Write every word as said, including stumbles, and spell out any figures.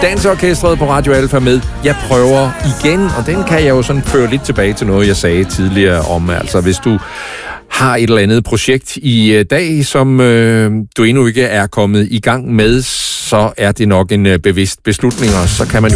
Danseorkestret på Radio Alfa med Jeg prøver igen, og den kan jeg jo sådan føre lidt tilbage til noget, jeg sagde tidligere om, altså hvis du har et eller andet projekt i dag, som øh, du endnu ikke er kommet i gang med, så er det nok en øh, bevidst beslutning, og så kan man